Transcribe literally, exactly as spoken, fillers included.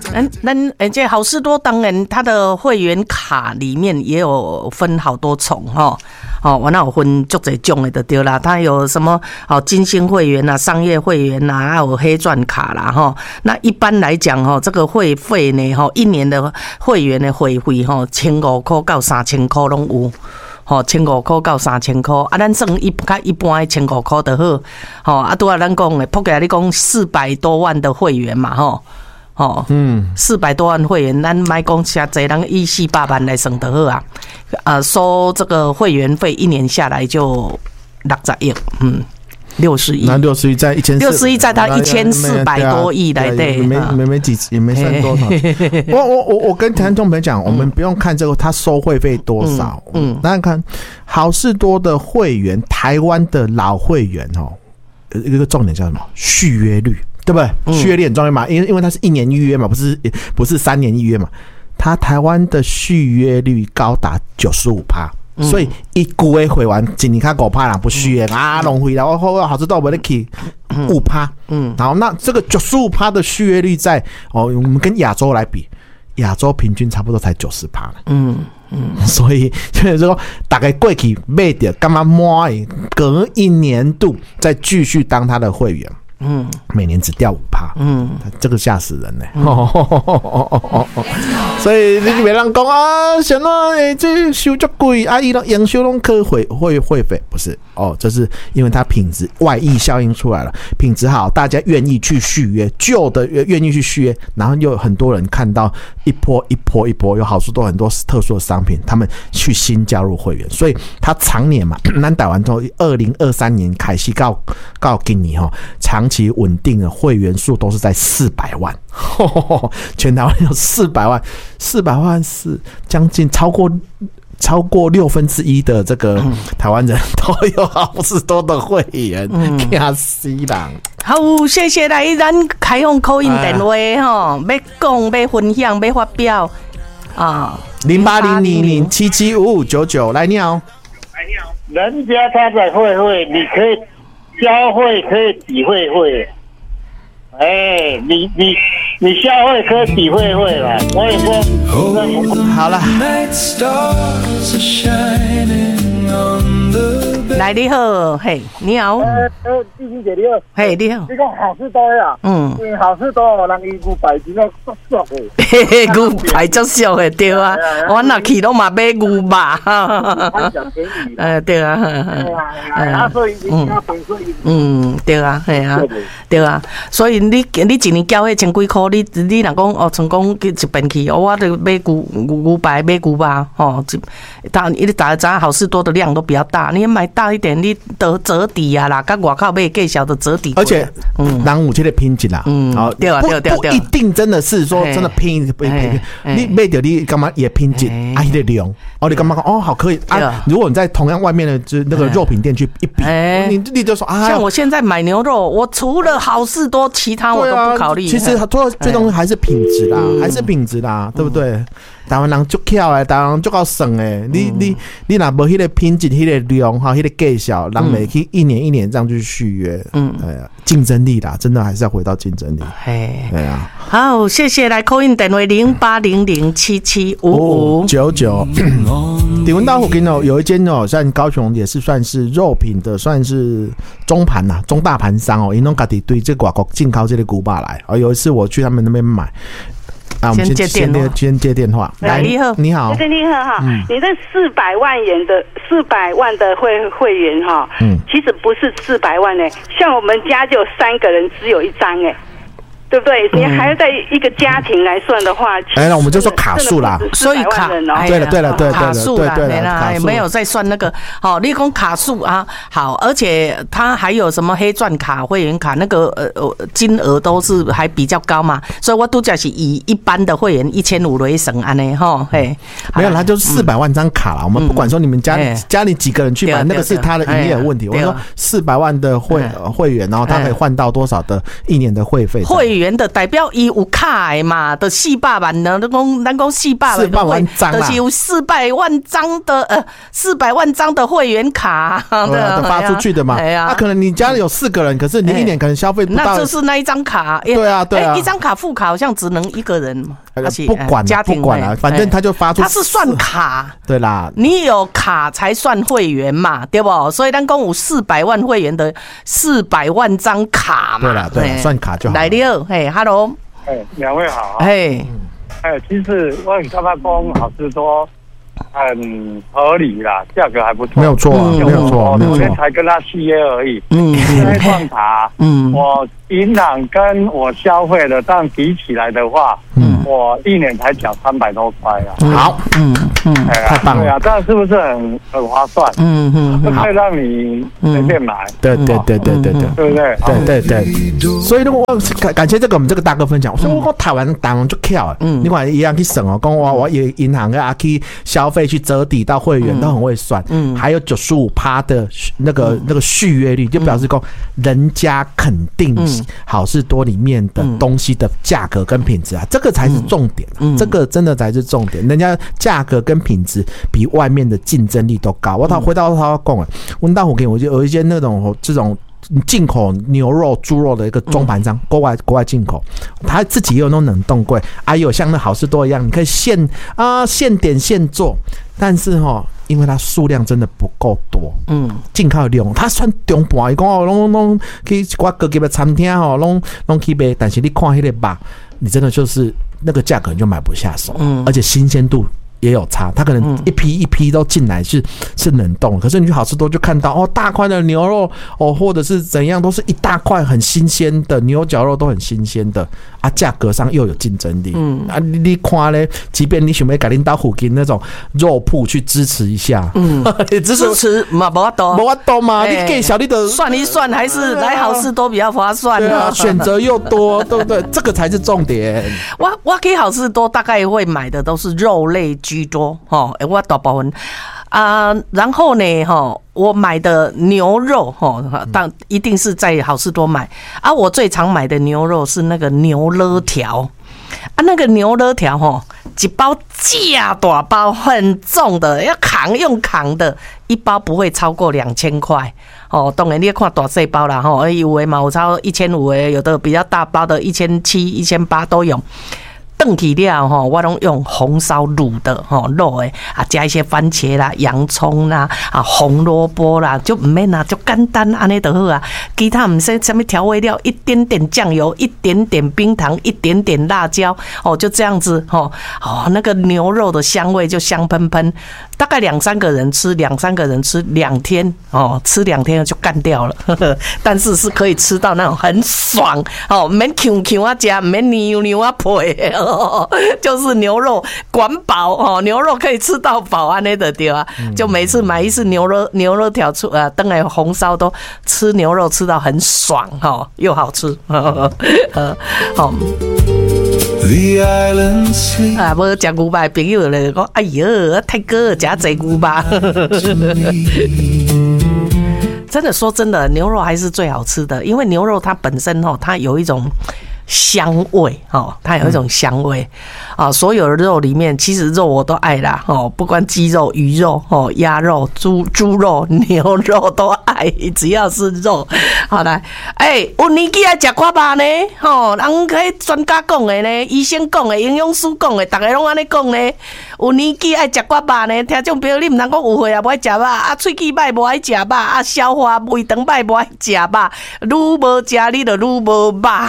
嗯，那而且好事多当然它的会员卡里面也有分好多种哈，哦，我那有分足侪种的就对啦，它有什么哦金星会员啊、商业会员啊，还有黑钻卡啦哈。那一般来讲哈，这个会费呢哈，一年的会员的会费哈，千五块到三千块拢有。吼，千五块到三千块，啊，咱算一较一般的千五块就好，吼，啊，拄啊，咱讲的，扑起来你讲四百多万的会员嘛，吼，吼，嗯，四百多万会员，咱莫讲遐济，咱以四百万来算就好啊，呃，收这个会员费一年下来就六十亿，嗯。六十亿， 那六十亿在一千， 六十亿在他一千四百多亿来对， 没没没几也没算多少。我我我我跟听众朋友讲，我们不用看这个他收会费多少，嗯，大家看好事多的会员，台湾的老会员哦，一个重点叫什么？续约率，对不对？嗯、续约率很重要嘛，因为因为它是一年预约嘛，不是不是三年预约嘛，它台湾的续约率高达九十五趴。所以一股的会员一年看五趴人不续约、嗯、啊，浪费了。我我好知道我的 key 五趴，嗯，然后那这个九十五趴的续约率在哦，我们跟亚洲来比，亚洲平均差不多才九十趴，嗯嗯，所以就是说大概过去买掉干嘛买，隔一年度再继续当他的会员。嗯，每年只掉五趴，嗯，这个吓死人呢、欸。嗯、所以你别让讲啊，想到哎这收足贵，啊伊拢营收拢可会会会费不是哦，这是因为它品质外溢效应出来了，品质好，大家愿意去续约，旧的愿意去续约，然后又有很多人看到一波一波一波有好处多很多特殊的商品，他们去新加入会员，所以他常年嘛，咱台湾从二零二三年开始到到今年哈，长其稳定的会员数都是在四百万，呵呵全台湾有四百万，四百万是将近超过超过六分之一的这个台湾人都有好事多的会员，吓死人！ 好，谢谢来咱开放 call in 电话吼，要讲、要分享、要发表啊， 零八零零零七七五五九九来你好， 人家他在会会，你可以。消费可以抵会会，哎、欸，你你你消费可以抵会会啦。我也说， 好了。 来你好，嘿，你好。 呃呃，弟兄姐你好。 嘿，你好。 你讲好事多呀？嗯。因为好事多，人伊牛排真个足俗的。 嘿嘿，牛排足俗的对啊，我若去拢嘛买牛肉。呃，对啊。 啊，所以你要本身。 嗯，对啊，系啊，对啊，所以你你一年交迄千几块，你你若讲哦，成功去一边去，我就买牛牛排买牛肉吼，当你大家知道好事多的量都比较大，你买大一点，你得折抵啊啦，跟外口买更小的折抵。 而且，嗯，人有这个品质啦，嗯，好， 对啊，对啊，对啊， 不一定真的是说真的拼拼，你买到你干嘛也品质啊，那个量，哦，你干嘛讲哦好可以啊？如果你在同样外面的就那个肉品店去一比，你你就说啊， 像我现在买牛肉，我除了好事多，其他我都不考虑。 其实最最重要还是品质啦，还是品质啦，对不对？台湾人足巧诶，台湾人足够省诶。你你你若无迄个品质、迄个量哈、迄个价小，人袂去一年一年这样去续约。嗯，对啊，竞争力啦，真的还是要回到竞争力。嘿，对啊。 好，谢谢来 call in 电话零八零零七七五五九九。底文道附近哦，有一间哦，像高雄也是算是肉品的，算是中盘呐、中大盘商哦，因拢家己对这外国进口这个古巴来。哦，有一次我去他们那边买。啊，我们先接电话，先接电话。 来，你好， 你好，你好哈。嗯、你这四百万元的四百万的会会员哈，嗯，其实不是四百万哎，像我们家就有三个人，只有一张哎。对不对？你还要在一个家庭来算的话， 哎、嗯，那我们就说卡数啦， 所以卡， 对了对了对了， 卡数啦， 对了， 没有在算那个。好，你讲卡数啊，好，而且它还有什么黑钻卡、会员卡，那个呃金额都是还比较高嘛，所以我都就是以一般的会员一千五为省安呢，哈，嘿， 没有，他就是四百万张卡啦。我们不管说你们家里家里几个人去买，那个是他的营业的问题。我说四百万的会会员，然后他可以换到多少的一年的会费？ 会员的，代表伊有卡的嘛，的四百万呢，咱讲咱讲四百万， 四百万张就是有四百万张的呃四百万张的会员卡的发出去的嘛。哎呀，那可能你家里有四个人，可是你一年可能消费不到， 那就是那一张卡。 对啊，对啊， 一张卡副卡好像只能一个人嘛， 不管家庭不管了，反正他就发出。 他是算卡， 对啦， 你有卡才算会员嘛，对不？所以咱讲有四百万会员的四百万张卡嘛， 对啦，对啦，算卡就好。 来了，嘿 ，Hello， 哎，两位好， 嘿， 哎，其实我很刚才讲好事多很合理啦，价格还不错， 没有错，没有错， 昨天才跟他续约而已，嗯，现在放卡，嗯，我银行跟我消费的，但比起来的话，嗯，我一年才缴三百多块啊， 好，嗯嗯，太棒了， 对啊，这样是不是很很划算？嗯嗯，就可以让你随便买， 对对对对对对， 对不对？ 对对对，所以如果感感谢这个我们这个大哥分享，所以我讲台湾台湾就巧，嗯，你看一样去省哦，讲我我银行跟阿 K 消费去折抵到会员都很会算，嗯，还有九十五趴的那个那个续约率，就表示说人家肯定好事多里面的东西的价格跟品质啊，这个才是重点，这个真的才是重点，人家价格跟品质比外面的竞争力都高。我到回到他讲了，温大虎给我就有一些那种这种进口牛肉、猪肉的一个中盘商，国外国外进口，他自己也有那种冷冻柜，还有像那好事多一样，你可以现啊现点现做，但是哈，因为它数量真的不够多，嗯，进口量它算中盘，伊讲哦，拢拢去我高级的餐厅吼，拢拢去卖，但是你看迄个肉，你真的就是那个价格你就买不下手，嗯，而且新鲜度也有差，它可能一批一批都进来是是冷冻，可是你去好事多就看到哦，大块的牛肉哦，或者是怎样，都是一大块很新鲜的牛角肉，都很新鲜的啊，价格上又有竞争力，嗯啊，你你看咧，即便你想要改领到附近那种肉铺去支持一下，嗯， 支持嘛，无法度， 无法度嘛，你给小弟的算一算，还是来好事多比较划算， 对啊，选择又多，对不对？这个才是重点。 我我给好事多大概会买的都是肉类居多，哈，我大部分啊，然后呢，哈，我买的牛肉，哈，当一定是在好事多买啊。我最常买的牛肉是那个牛肋条啊，那个牛肋条，哈，一包架大包，很重的，要扛用扛的，一包不会超过两千块。哦，当然你要看大细包啦，哈，有的嘛有超过一千五的，有的比较大包的，一千七、一千八都有。炖起了吼，我拢用红烧卤的吼肉诶啊，加一些番茄啦、洋葱啦、啊红萝卜啦，就唔免啊，就简单安尼就好啊。其他唔使什么调味料，一点点酱油，一点点冰糖，一点点辣椒，哦，就这样子吼，哦，那个牛肉的香味就香喷喷。大概两三个人吃，两三个人吃两天哦，吃两天就干掉了。呵呵，但是是可以吃到那种很爽哦，免 Q Q 啊加，免牛牛啊配哦，就是牛肉管饱哦，牛肉可以吃到饱安尼的对啊。就每次买一次牛肉牛肉条出啊，等来红烧都吃牛肉吃到很爽哈，又好吃。呵呵好。啊，无食牛排朋友咧讲，哎呦，泰哥食济牛排。真的说真的，牛肉还是最好吃的，因为牛肉它本身哦，它有一种香味哦，它有一种香味啊。所有的肉里面，其实肉我都爱啦哦，不管鸡肉、鱼肉、哦鸭肉、猪猪肉、牛肉都爱，只要是肉。好来，哎、欸，有年纪爱食看肉呢，吼、哦，人迄专家讲的呢，医生讲的，营养师讲的，大家拢安尼讲呢。有年纪爱食看肉呢，听众朋友你唔通讲有岁啊，无爱食肉，啊喙齿歹无爱食肉，啊消化胃肠歹无爱食肉，愈无食你就愈无肉。